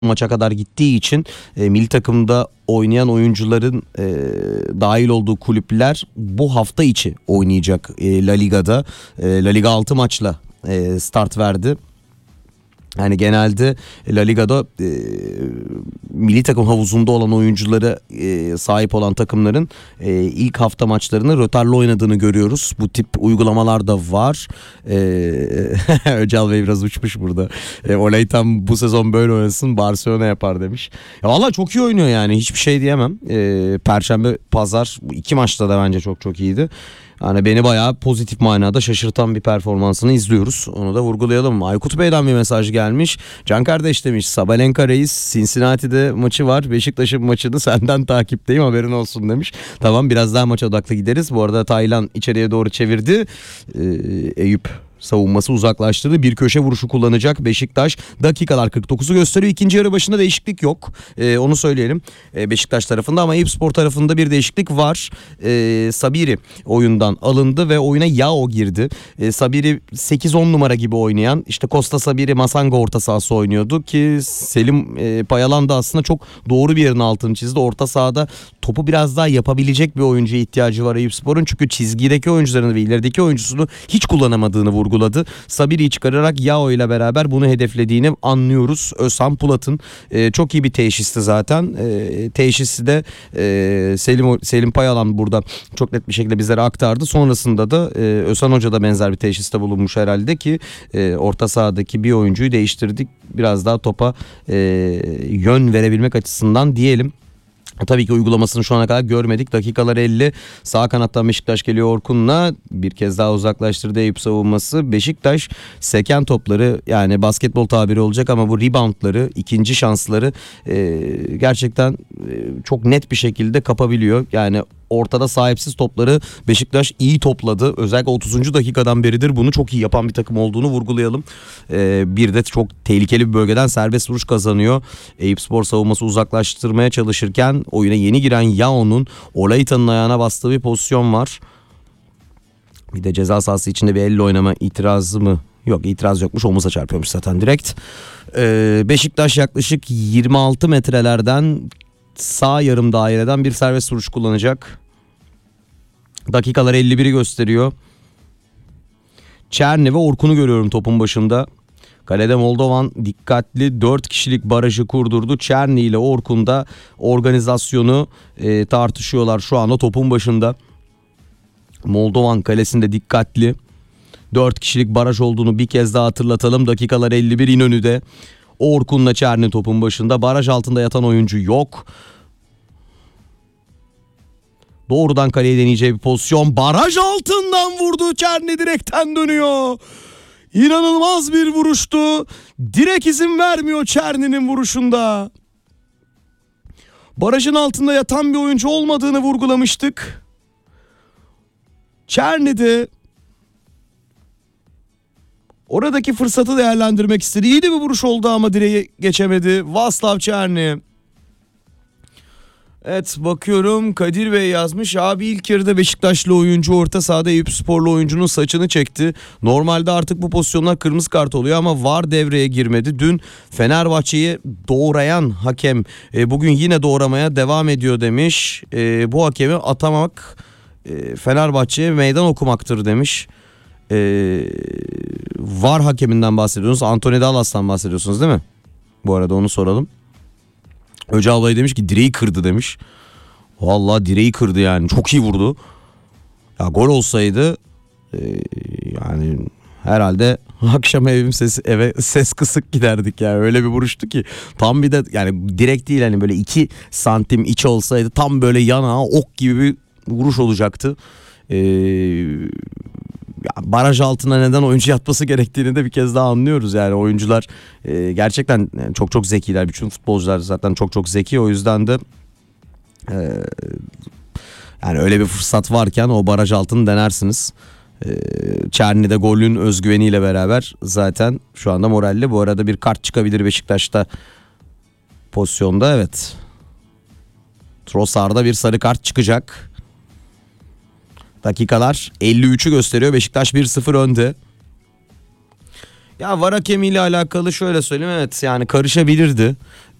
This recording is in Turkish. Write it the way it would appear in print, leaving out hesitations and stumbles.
maça kadar gittiği için milli takımda oynayan oyuncuların dahil olduğu kulüpler bu hafta içi oynayacak La Liga'da. La Liga 6 maçla start verdi. Yani genelde La Liga'da milli takım havuzunda olan oyuncuları sahip olan takımların ilk hafta maçlarını rötarlı oynadığını görüyoruz. Bu tip uygulamalar da var. Öcal Bey biraz uçmuş burada. Olay tam bu sezon böyle oynasın, Barcelona yapar demiş. Ya vallahi çok iyi oynuyor yani, hiçbir şey diyemem. Perşembe, pazar bu iki maçta da bence çok iyiydi. Yani beni bayağı pozitif manada şaşırtan bir performansını izliyoruz. Onu da vurgulayalım. Aykut Bey'den bir mesaj gelmiş. Can kardeş demiş, Sabalenka Reis Cincinnati'de maçı var. Beşiktaş'ın maçını senden takipteyim, haberin olsun demiş. Tamam, biraz daha maça odaklı gideriz. Bu arada Taylan içeriye doğru çevirdi. Eyüp savunması uzaklaştırdı. Bir köşe vuruşu kullanacak Beşiktaş. Dakikalar 49'u gösteriyor. İkinci yarı başında değişiklik yok. Onu söyleyelim. Beşiktaş tarafında, ama Eyüpspor tarafında bir değişiklik var. Sabiri oyundan alındı ve oyuna Yao girdi. Sabiri 8-10 numara gibi oynayan, işte Costa Sabiri Masanga orta sahası oynuyordu ki Selim Payalan da aslında çok doğru bir yerin altını çizdi. Orta sahada topu biraz daha yapabilecek bir oyuncuya ihtiyacı var Eyüpspor'un. Çünkü çizgideki oyuncularını ve ilerideki oyuncusunu hiç kullanamadığını vurguladı. Sabiri'yi çıkararak Yao ile beraber bunu hedeflediğini anlıyoruz. Özhan Pulat'ın çok iyi bir teşhisti zaten. Teşhisi de Selim Payalan burada çok net bir şekilde bizlere aktardı. Sonrasında da Özhan Hoca da benzer bir teşhiste bulunmuş herhalde ki orta sahadaki bir oyuncuyu değiştirdik. Biraz daha topa yön verebilmek açısından diyelim. Tabii ki uygulamasını şu ana kadar görmedik. Dakikalar 50. Sağ kanattan Beşiktaş geliyor Orkun'la. Bir kez daha uzaklaştırdı Eyüp savunması. Beşiktaş seken topları, yani basketbol tabiri olacak ama bu reboundları, ikinci şansları gerçekten çok net bir şekilde kapabiliyor. Yani ortada sahipsiz topları Beşiktaş iyi topladı. Özellikle 30. dakikadan beridir bunu çok iyi yapan bir takım olduğunu vurgulayalım. Bir de çok tehlikeli bir bölgeden serbest vuruş kazanıyor. Eyüpspor savunması uzaklaştırmaya çalışırken oyuna yeni giren Yao'nun Olaytan'ın ayağına bastığı bir pozisyon var. Bir de ceza sahası içinde bir elle oynama itirazı mı? Yok, itiraz yokmuş, omuza çarpıyormuş zaten direkt. Beşiktaş yaklaşık 26 metrelerden sağ yarım daireden bir serbest vuruş kullanacak. Dakikalar 51'i gösteriyor. Çerni ve Orkun'u görüyorum topun başında. Kalede Moldovan dikkatli 4 kişilik barajı kurdurdu. Çerni ile Orkun da organizasyonu tartışıyorlar şu anda topun başında. Moldovan kalesinde dikkatli. 4 kişilik baraj olduğunu bir kez daha hatırlatalım. Dakikalar 51, İnönü'de. Orkun'la Çerni topun başında. Baraj altında yatan oyuncu yok. Doğrudan kaleye deneyeceği bir pozisyon. Baraj altından vurdu. Çerni direkten dönüyor. İnanılmaz bir vuruştu. Direk izin vermiyor Çerni'nin vuruşunda. Barajın altında yatan bir oyuncu olmadığını vurgulamıştık. Çerni de oradaki fırsatı değerlendirmek istedi. İyi de bir vuruş oldu ama direğe geçemedi. Vaslav Çerni. Evet, bakıyorum Kadir Bey yazmış. Abi ilk yarıda Beşiktaşlı oyuncu orta sahada Eyüpsporlu oyuncunun saçını çekti. Normalde artık bu pozisyonlar kırmızı kart oluyor ama VAR devreye girmedi. Dün Fenerbahçe'yi doğrayan hakem bugün yine doğramaya devam ediyor demiş. Bu hakemi atamak Fenerbahçe'ye meydan okumaktır demiş. VAR hakeminden bahsediyorsunuz. Anthony Dallas'tan bahsediyorsunuz değil mi? Bu arada onu soralım. Öcal Bey demiş ki direği kırdı demiş. Vallahi direği kırdı yani. Çok iyi vurdu. Ya gol olsaydı yani herhalde akşam eve ses kısık giderdik yani. Öyle bir vuruştu ki. Tam bir de yani direkt değil, hani böyle 2 santim içi olsaydı tam böyle yana ok gibi bir vuruş olacaktı. Baraj altına neden oyuncu yatması gerektiğini de bir kez daha anlıyoruz. Yani oyuncular gerçekten çok zekiler. Bütün futbolcular zaten çok zeki. O yüzden de yani öyle bir fırsat varken o baraj altını denersiniz. Çerni'de golün özgüveniyle beraber zaten şu anda moralli. Bu arada bir kart çıkabilir Beşiktaş'ta pozisyonda, evet. Trossard'a bir sarı kart çıkacak. Dakikalar 53'ü gösteriyor. Beşiktaş 1-0 önde. Ya VAR hakemiyle alakalı şöyle söyleyeyim, evet yani karışabilirdi.